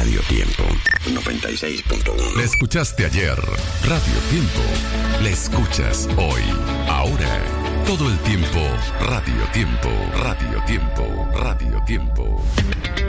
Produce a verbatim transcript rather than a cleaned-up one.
Radio Tiempo, noventa y seis punto uno. La escuchaste ayer. Radio Tiempo. La escuchas hoy. Ahora. Todo el tiempo. Radio Tiempo. Radio Tiempo. Radio Tiempo.